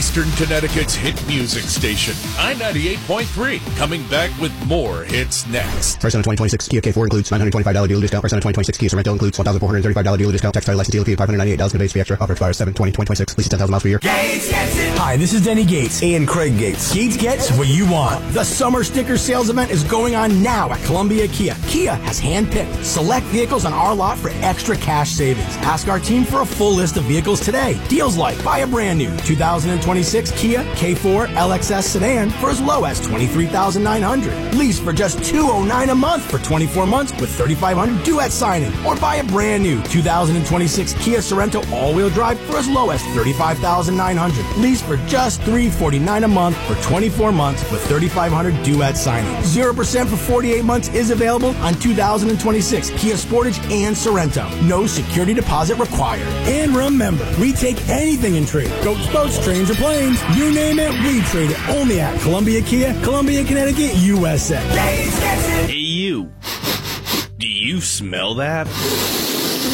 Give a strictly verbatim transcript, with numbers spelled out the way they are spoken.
Western Connecticut's hit music station, I ninety-eight point three, coming back with more hits next. Price on a twenty twenty-six Kia K four includes nine hundred twenty-five dollars dealer discount. Price on a twenty twenty-six Kia Sorento includes one thousand four hundred thirty-five dollars dealer discount. Tax title license dealer fee of five hundred ninety-eight dollars. Base fee extra. Offer expires seven twenty twenty twenty-six. Lease ten thousand miles per year. Gates gets it. Hi, this is Denny Gates. And Craig Gates. Gates gets what you want. The summer sticker sales event is going on now at Columbia Kia. Kia has handpicked select vehicles on our lot for extra cash savings. Ask our team for a full list of vehicles today. Deals like buy a brand new two thousand twenty-six Kia K four L X S sedan for as low as twenty-three thousand nine hundred dollars. Lease for just two hundred nine dollars a month for twenty-four months with thirty-five hundred dollars due at signing. Or buy a brand new two thousand twenty-six Kia Sorento all-wheel drive for as low as thirty-five thousand nine hundred dollars. Lease for just three hundred forty-nine dollars a month for twenty-four months with thirty-five hundred dollars due at signing. zero percent for forty-eight months is available on two thousand twenty-six Kia Sportage and Sorento. No security deposit required. And remember, we take anything in trade. Goats, boats, trains, or planes. You name it, we trade it. Only at Columbia Kia, Columbia, Connecticut, U S A. Gates gets it. Hey, you. Do you smell that?